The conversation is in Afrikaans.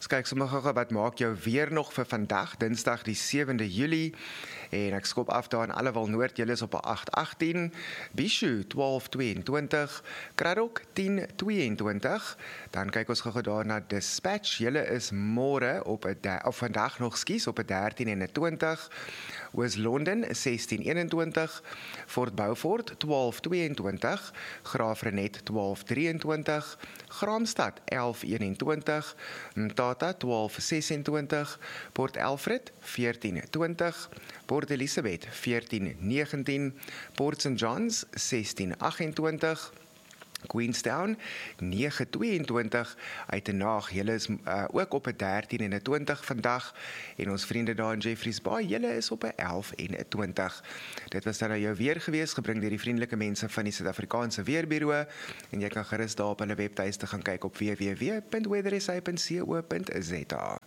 Ons kyk sommer gou wat maak jou weer nog vir vandag, Dinsdag die 7de Julie. En ek skop af daar in Allewal Noord, julle is op 'n 8:18, Bishu 12:22, Kraddock 10:22. Dan kyk ons gou daar na Dispatch. Julle is môre op 'n of vandag nog skies op 'n 13:21. Oos-London 16:21, Fort Beaufort 12:22, Graaf-Reinet 12:23, Graamsstad 11:21, Mthatha 12:26, Port Alfred 14:20, Port Elizabeth 14:19, Port St Johns 16:28, Queenstown 9:22 uit 'n naag. Julle is ook op 'n 13:20 vandag en ons vriende daar in Jeffreys Bay, julle is op 'n 11:20. Dit was dan nou jou weer gewees, gebring deur die vriendelike mense van die Suid-Afrikaanse Weerbureau en jy kan gerus daar op hulle webtuiste gaan kyk op www.weathersa.co.za.